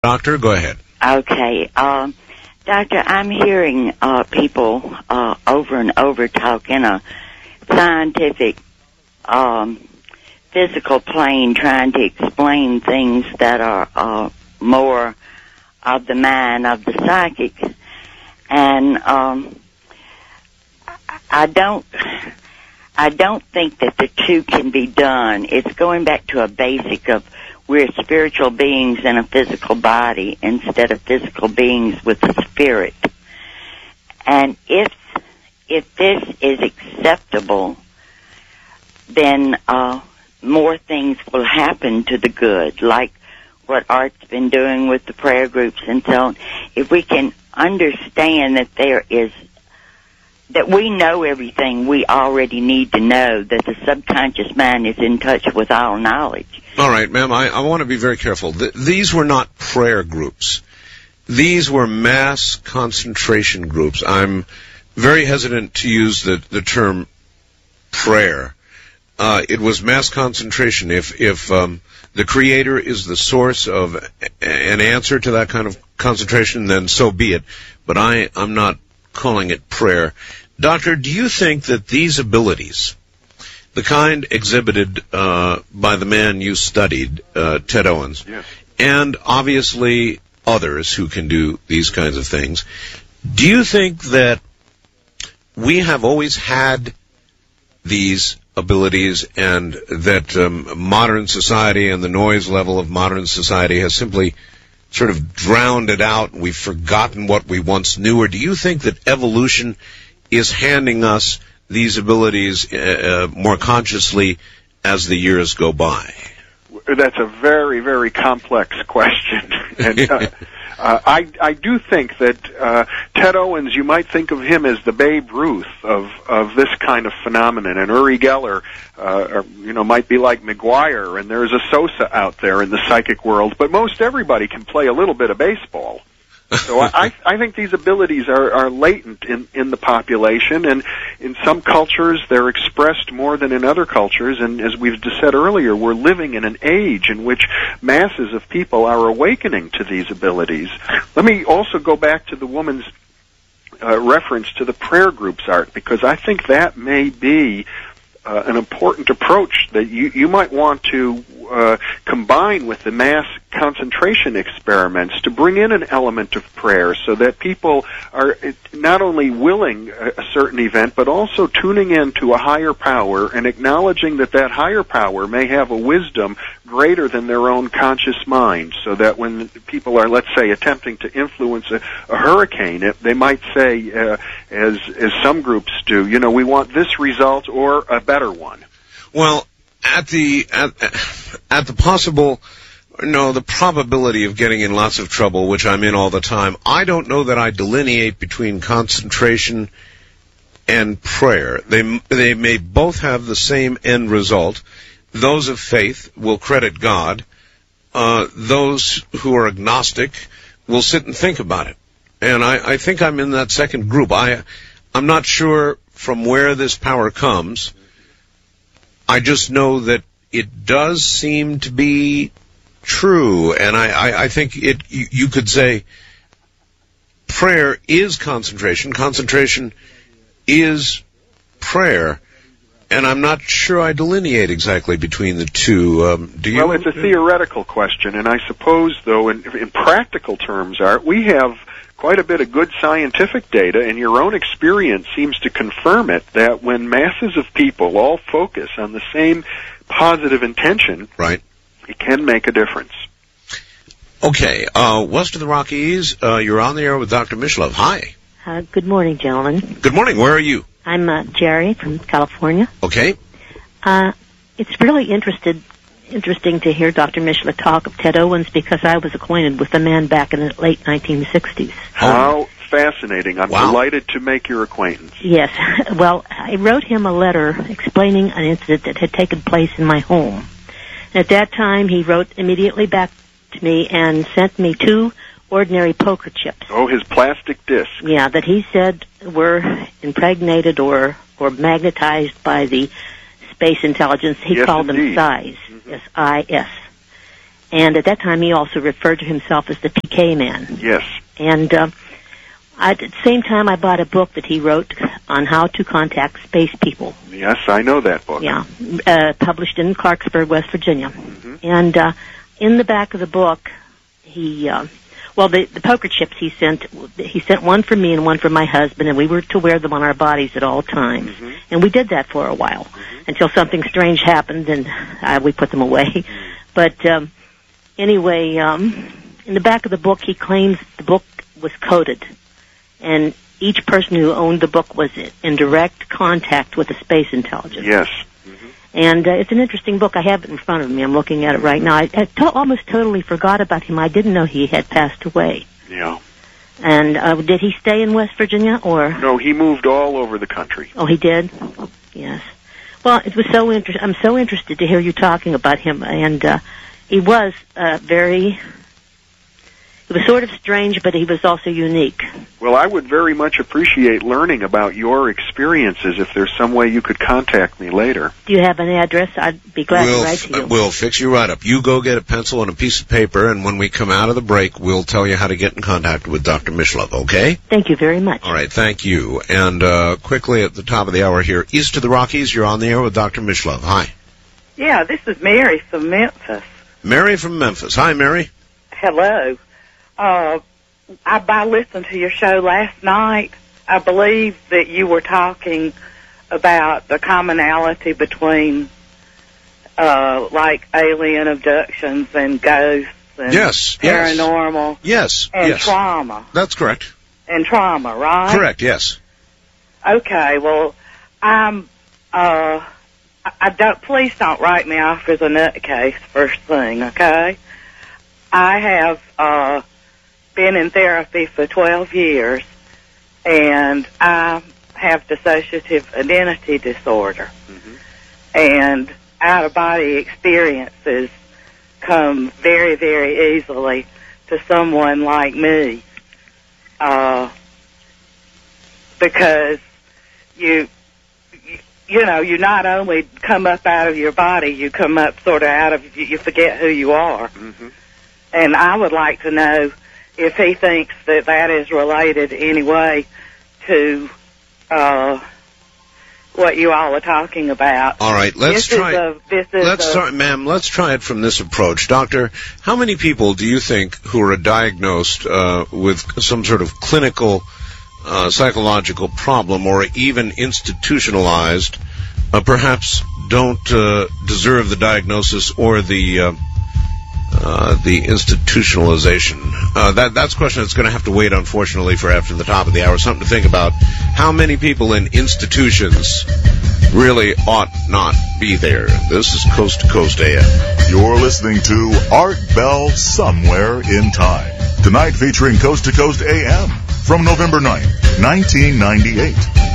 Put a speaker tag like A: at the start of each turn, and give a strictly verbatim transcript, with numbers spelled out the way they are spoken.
A: Doctor, go ahead.
B: Okay. Um, Doctor, I'm hearing uh, people uh, over and over talk in a scientific, um, physical plane, trying to explain things that are uh, more of the mind, of the psychic. And um, I don't... I don't think that the two can be done. It's going back to a basic of we're spiritual beings in a physical body instead of physical beings with a spirit. And if if this is acceptable, then uh, more things will happen to the good, like what Art's been doing with the prayer groups and so on. If we can understand that there is that we know everything we already need to know, that the subconscious mind is in touch with our knowledge.
A: All right, ma'am, I, I want to be very careful. Th- these were not prayer groups. These were mass concentration groups. I'm very hesitant to use the, the term prayer. Uh, it was mass concentration. If, if um, the Creator is the source of a- an answer to that kind of concentration, then so be it. But I, I'm not calling it prayer. Doctor, do you think that these abilities, the kind exhibited uh, by the man you studied, uh, Ted Owens,
C: yes,
A: and obviously others who can do these kinds of things, do you think that we have always had these abilities and that um, modern society and the noise level of modern society has simply sort of drowned it out and we've forgotten what we once knew? Or do you think that evolution is handing us these abilities uh, more consciously as the years go by?
C: That's a very, very complex question. and uh, uh, I, I do think that uh, Ted Owens, you might think of him as the Babe Ruth of, of this kind of phenomenon, and Uri Geller, uh, or, you know, might be like McGuire, and there's a Sosa out there in the psychic world, but most everybody can play a little bit of baseball. So I, I think these abilities are, are latent in, in the population, and in some cultures they're expressed more than in other cultures, and as we've said earlier, we're living in an age in which masses of people are awakening to these abilities. Let me also go back to the woman's uh, reference to the prayer groups, Art, because I think that may be Uh, an important approach that you, you might want to uh, combine with the mass concentration experiments to bring in an element of prayer so that people are not only willing a, a certain event, but also tuning in to a higher power and acknowledging that that higher power may have a wisdom greater than their own conscious mind, so that when people are, let's say, attempting to influence a, a hurricane, it, they might say, uh, as as some groups do, you know, we want this result or a better one.
A: Well, at the at, at the possible, no, the probability of getting in lots of trouble, which I'm in all the time, I don't know that I delineate between concentration and prayer. They they may both have the same end result. Those of faith will credit God. Uh, those who are agnostic will sit and think about it. And I, I think I'm in that second group. I, I'm not sure from where this power comes. I just know that it does seem to be true. And I, I, I think it. You, you could say prayer is concentration. Concentration is prayer. And I'm not sure I delineate exactly between the two. Um, do you?
C: Well, it's a theoretical question, and I suppose, though, in, in practical terms, Art, we have quite a bit of good scientific data, and your own experience seems to confirm it, that when masses of people all focus on the same positive intention,
A: right,
C: it can make a difference.
A: Okay, uh, west of the Rockies, uh, you're on the air with Doctor Mishlove. Hi.
D: Uh, good morning, gentlemen.
A: Good morning. Where are you?
D: I'm uh, Jerry from California.
A: Okay.
D: Uh, it's really interested, interesting to hear Doctor Mishlove talk of Ted Owens, because I was acquainted with the man back in the late nineteen sixties.
C: How fascinating. I'm
A: wow.
C: delighted to make your acquaintance.
D: Yes. Well, I wrote him a letter explaining an incident that had taken place in my home. And at that time, he wrote immediately back to me and sent me two ordinary poker chips.
C: Oh, his plastic disc.
D: Yeah, that he said were impregnated or, or magnetized by the space intelligence. He
C: yes,
D: called
C: indeed.
D: them S I S.
C: Mm-hmm.
D: S I S. And at that time, he also referred to himself as the P K man.
C: Yes.
D: And uh, at the same time, I bought a book that he wrote on how to contact space people.
C: Yes, I know that book.
D: Yeah, uh, published in Clarksburg, West Virginia.
C: Mm-hmm.
D: And uh, in the back of the book, he, uh, well, the, the poker chips he sent, he sent one for me and one for my husband, and we were to wear them on our bodies at all times.
C: Mm-hmm.
D: And we did that for a while,
C: mm-hmm.
D: until something strange happened, and uh, we put them away. Mm-hmm. But um, anyway, um, in the back of the book, he claims the book was coded, and each person who owned the book was in direct contact with the space intelligence.
C: Yes. Mm-hmm.
D: And uh, it's an interesting book. I have it in front of me. I'm looking at it right now. I, I to- almost totally forgot about him. I didn't know he had passed away.
C: Yeah.
D: And uh, did he stay in West Virginia, or?
C: No, he moved all over the country.
D: Oh, he did? Yes. Well, it was so inter- I'm so interested to hear you talking about him. And uh, he was uh, very... It was sort of strange, but he was also unique.
C: Well, I would very much appreciate learning about your experiences if there's some way you could contact me later.
D: Do you have an address? I'd be glad
A: we'll
D: to write to you.
A: F- we'll fix you right up. You go get a pencil and a piece of paper, and when we come out of the break, we'll tell you how to get in contact with Doctor Mishlove, okay?
D: Thank you very much.
A: All right, thank you. And uh, quickly at the top of the hour here, east of the Rockies, you're on the air with Doctor Mishlove. Hi.
E: Yeah, this is Mary from Memphis.
A: Mary from Memphis. Hi, Mary.
E: Hello. Uh, I, I listened to your show last night. I believe that you were talking about the commonality between, uh, like alien abductions and ghosts and
A: yes,
E: paranormal.
A: Yes,
E: and
A: yes.
E: trauma.
A: That's correct.
E: And trauma, right?
A: Correct, yes.
E: Okay, well, I'm, uh, I, I don't, please don't write me off as a nutcase first thing, okay? I have, uh, been in therapy for twelve years, and I have dissociative identity disorder. Mm-hmm. And out-of-body experiences come very, very easily to someone like me, uh, because you, you, you know, you not only come up out of your body, you come up sort of out of, you, you forget who you are. Mm-hmm. And I would like to know if he thinks that that is related anyway to uh, what you all are talking about.
A: All right, let's
E: this
A: try.
E: Is a, this is
A: let's
E: a,
A: try, ma'am. Let's try it from this approach, Doctor. How many people do you think who are diagnosed uh, with some sort of clinical uh, psychological problem, or even institutionalized, uh, perhaps don't uh, deserve the diagnosis or the uh, Uh, the institutionalization? Uh, that, that's a question that's going to have to wait, unfortunately, for after the top of the hour. Something to think about. How many people in institutions really ought not be there? This is Coast to Coast A M.
F: You're listening to Art Bell Somewhere in Time. Tonight featuring Coast to Coast A M from November ninth, nineteen ninety-eight.